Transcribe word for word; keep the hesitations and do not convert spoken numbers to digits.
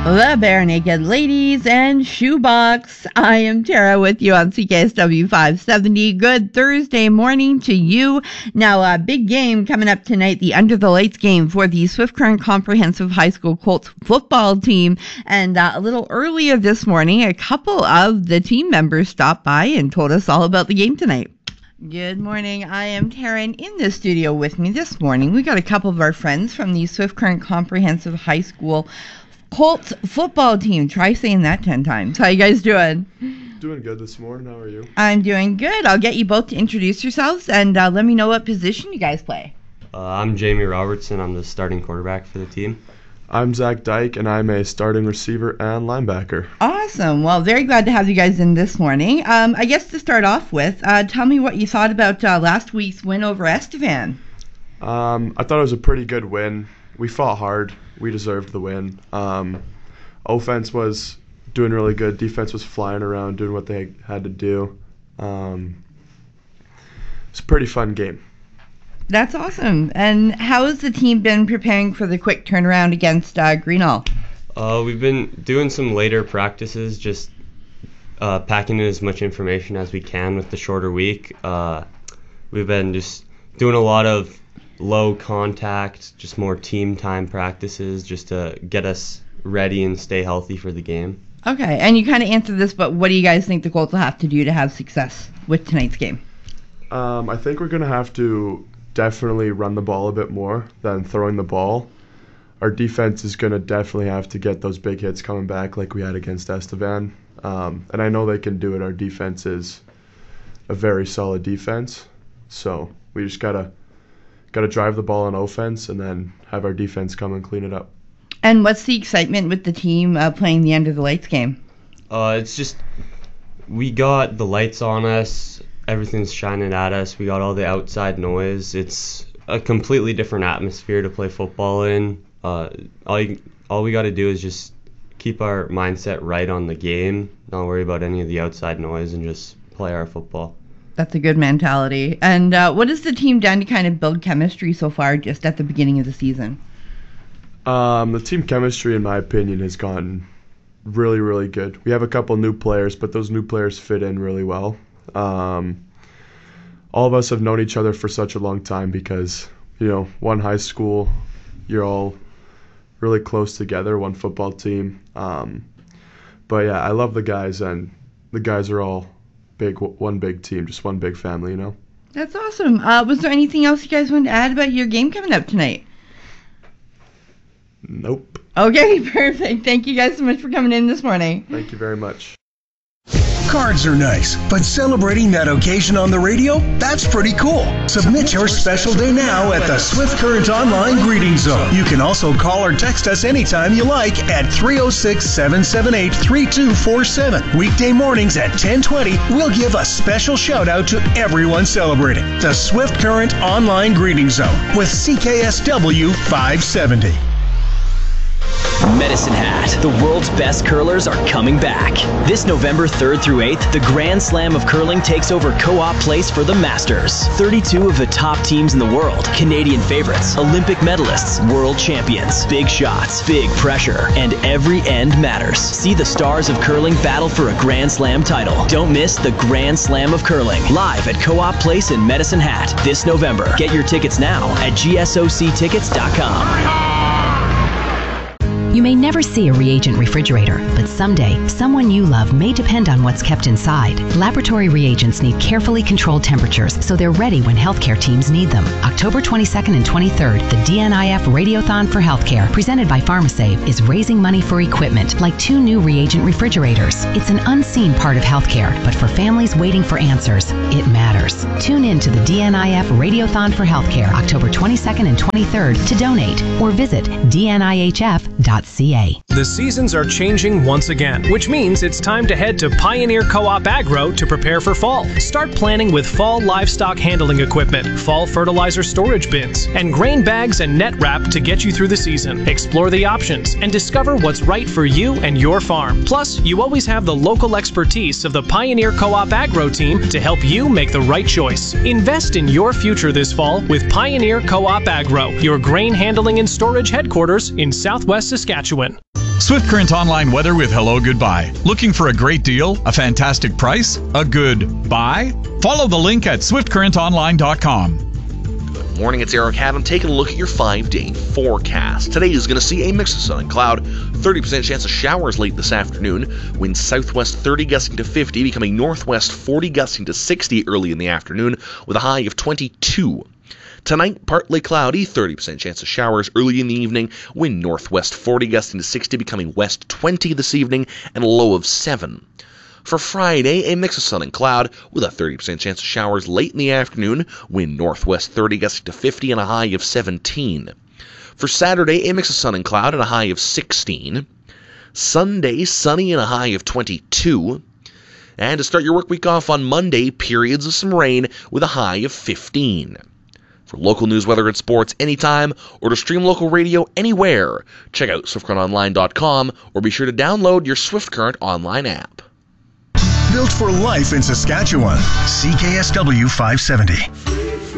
The Bare Naked Ladies and Shoebox. I am Tara with you on C K S W five seventy. Good Thursday morning to you. Now, a big game coming up tonight, the Under the Lights game for the Swift Current Comprehensive High School Colts football team. And uh, a little earlier this morning, a couple of the team members stopped by and told us all about the game tonight. Good morning. I am Taryn. In the studio with me this morning, we got a couple of our friends from the Swift Current Comprehensive High School Colts football team. Try saying that ten times. How you guys doing? Doing good this morning. How are you? I'm doing good. I'll get you both to introduce yourselves and uh, let me know what position you guys play. Uh, I'm Jamie Robertson. I'm the starting quarterback for the team. I'm Zach Dyke, and I'm a starting receiver and linebacker. Awesome. Well, very glad to have you guys in this morning. Um, I guess to start off with, uh, tell me what you thought about uh, last week's win over Estevan. Um, I thought it was a pretty good win. We fought hard. We deserved the win. Um, offense was doing really good. Defense was flying around, doing what they had to do. Um, it's a pretty fun game. That's awesome. And how has the team been preparing for the quick turnaround against uh, Greenall? Uh, we've been doing some later practices, just uh, packing in as much information as we can with the shorter week. Uh, we've been just doing a lot of low contact, just more team time practices just to get us ready and stay healthy for the game. Okay, and you kind of answered this, but what do you guys think the Colts will have to do to have success with tonight's game? Um, I think we're going to have to definitely run the ball a bit more than throwing the ball. Our defense is going to definitely have to get those big hits coming back like we had against Estevan. Um, and I know they can do it. Our defense is a very solid defense. So we just got to got to drive the ball on offense and then have our defense come and clean it up. And what's the excitement with the team uh, playing the Under the Lights game? Uh, it's just we got the lights on us. Everything's shining at us. We got all the outside noise. It's a completely different atmosphere to play football in. Uh, all you, all we got to do is just keep our mindset right on the game, not worry about any of the outside noise, and just play our football. That's a good mentality. And uh, what has the team done to kind of build chemistry so far just at the beginning of the season? Um, the team chemistry, in my opinion, has gotten really, really good. We have a couple new players, but those new players fit in really well. Um, all of us have known each other for such a long time because, you know, one high school, you're all really close together, one football team. Um, but yeah, I love the guys, and the guys are all big, one big team, just one big family, you know? That's awesome. Uh, was there anything else you guys wanted to add about your game coming up tonight? Nope. Okay, perfect. Thank you guys so much for coming in this morning. Thank you very much. Cards are nice, but celebrating that occasion on the radio, that's pretty cool. Submit your special day now at the Swift Current Online Greeting Zone. You can also call or text us anytime you like at three oh six, seven seven eight, three two four seven. Weekday mornings at ten twenty, we'll give a special shout out to everyone celebrating. The Swift Current Online Greeting Zone with C K S W five seventy. Medicine Hat. The world's best curlers are coming back. This November third through eighth, the Grand Slam of Curling takes over Co-op Place for the Masters. thirty-two of the top teams in the world, Canadian favorites, Olympic medalists, world champions, big shots, big pressure, and every end matters. See the stars of curling battle for a Grand Slam title. Don't miss the Grand Slam of Curling, live at Co-op Place in Medicine Hat this November. Get your tickets now at G S O C tickets dot com. You may never see a reagent refrigerator, but someday, someone you love may depend on what's kept inside. Laboratory reagents need carefully controlled temperatures so they're ready when healthcare teams need them. October twenty-second and twenty-third, the D N I F Radiothon for Healthcare, presented by PharmaSave, is raising money for equipment like two new reagent refrigerators. It's an unseen part of healthcare, but for families waiting for answers, it matters. Tune in to the D N I F Radiothon for Healthcare, October twenty-second and twenty-third to donate or visit D N I H F dot C A. The seasons are changing once again, which means it's time to head to Pioneer Co-op Agro to prepare for fall. Start planning with fall livestock handling equipment, fall fertilizer storage bins, and grain bags and net wrap to get you through the season. Explore the options and discover what's right for you and your farm. Plus, you always have the local expertise of the Pioneer Co-op Agro team to help you make the right choice. Invest in your future this fall with Pioneer Co-op Agro, your grain handling and storage headquarters in Southwest Saskatchewan. Swift Current Online weather with Hello Goodbye. Looking for a great deal? A fantastic price? A good buy? Follow the link at swift current online dot com. Good morning, it's Eric Haddam taking a look at your five-day forecast. Today is going to see a mix of sun and cloud, thirty percent chance of showers late this afternoon, winds southwest thirty gusting to fifty, becoming northwest forty gusting to sixty early in the afternoon with a high of twenty-two. Tonight, partly cloudy, thirty percent chance of showers early in the evening, wind northwest forty gusting to sixty, becoming west twenty this evening, and a low of seven. For Friday, a mix of sun and cloud, with a thirty percent chance of showers late in the afternoon, wind northwest thirty gusting to fifty, and a high of seventeen. For Saturday, a mix of sun and cloud, and a high of sixteen. Sunday, sunny and a high of twenty-two. And to start your work week off on Monday, periods of some rain with a high of fifteen. For local news, weather, and sports anytime, or to stream local radio anywhere, check out swift current online dot com or be sure to download your Swift Current online app. Built for life in Saskatchewan. C K S W five seventy.